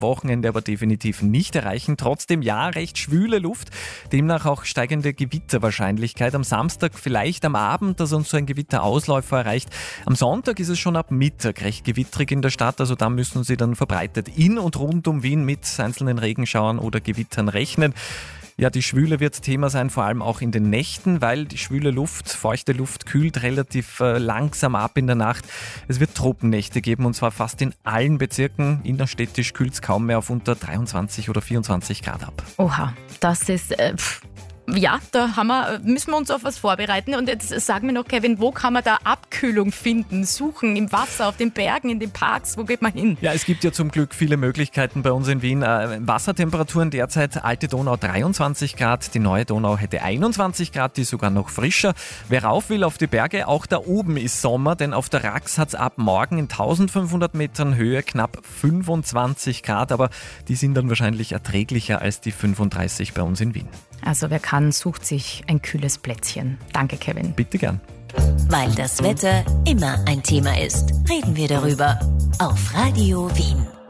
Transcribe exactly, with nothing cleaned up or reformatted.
Wochenende aber definitiv nicht erreichen. Trotzdem ja, recht schwüle Luft, demnach auch steigende Gewitterwahrscheinlichkeit. Am Samstag vielleicht am Abend, dass uns so ein Gewitterausläufer erreicht. Am Sonntag ist es schon ab Mittag recht gewittrig in der Stadt, also da müssen Sie dann verbreitet in und rund um Wien mit einzelnen Regenschauern oder Gewittern rechnen. Ja, die Schwüle wird Thema sein, vor allem auch in den Nächten, weil die schwüle Luft, feuchte Luft kühlt relativ äh, langsam ab in der Nacht. Es wird Tropennächte geben und zwar fast in allen Bezirken. Innerstädtisch kühlt es kaum mehr auf unter dreiundzwanzig oder vierundzwanzig Grad ab. Oha, das ist... Äh, pff. Ja, da haben wir, müssen wir uns auf was vorbereiten. Und jetzt sag mir noch, Kevin, wo kann man da Abkühlung finden, suchen? Im Wasser, auf den Bergen, in den Parks, wo geht man hin? Ja, es gibt ja zum Glück viele Möglichkeiten bei uns in Wien. Äh, Wassertemperaturen derzeit, alte Donau dreiundzwanzig Grad, die neue Donau hätte einundzwanzig Grad, die ist sogar noch frischer. Wer rauf will auf die Berge, auch da oben ist Sommer, denn auf der Rax hat es ab morgen in eintausendfünfhundert Metern Höhe knapp fünfundzwanzig Grad, aber die sind dann wahrscheinlich erträglicher als die fünfunddreißig bei uns in Wien. Also wer kann, sucht sich ein kühles Plätzchen. Danke, Kevin. Bitte gern. Weil das Wetter immer ein Thema ist, reden wir darüber auf Radio Wien.